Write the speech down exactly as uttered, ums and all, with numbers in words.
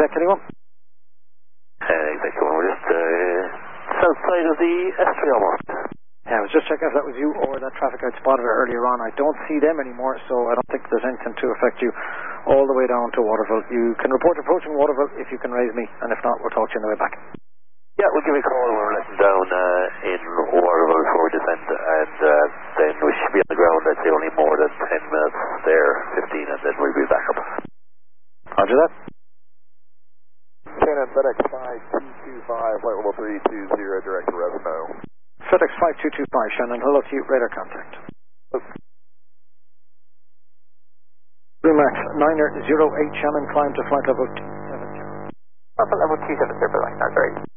Exec anyone? Uh, Exec one, we're just uh, south side of the estuary almost. Yeah, I was just checking if that was you or that traffic I'd spotted earlier on. I don't see them anymore, so I don't think there's anything to affect you all the way down to Waterville. You can report approaching Waterville if you can raise me, and if not, we'll talk to you on the way back. Yeah, we'll give you a call when we're letting down uh, in Waterville before descent, and uh, then we should be on the ground, I'd say only more than ten minutes there, fifteen, and then we'll be back up. Roger that. Shannon, FedEx five two two five, flight level three two zero, direct to Resno. FedEx five two two five, Shannon, hello to you, radar contact. Remax niner zero eight, Shannon, climb to flight level two seven zero. Flight level two seven zero, Niner zero eight.